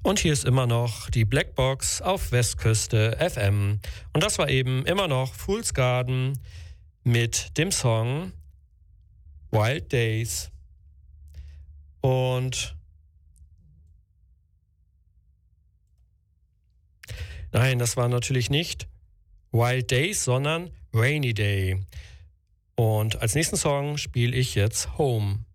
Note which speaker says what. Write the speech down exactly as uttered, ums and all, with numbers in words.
Speaker 1: Und hier ist immer noch die Blackbox auf Westküste F M. Und das war eben immer noch Fool's Garden mit dem Song Wild Days. Und nein, das war natürlich nicht Wild Days, sondern Rainy Day. Und als nächsten Song spiele ich jetzt Home.